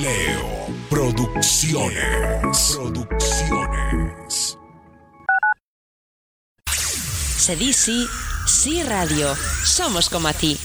Leo Producciones. Se di sí, sí radio. Somos como a ti.